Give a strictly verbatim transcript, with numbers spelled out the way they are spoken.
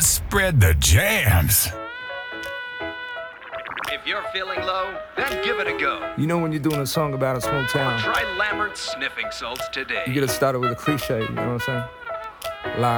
Let's spread the jams. If you're feeling low, then give it a go. You know when you're doing a song about a small town, Try Lambert's sniffing salts today. you gotta start it with a cliche, you know what I'm saying?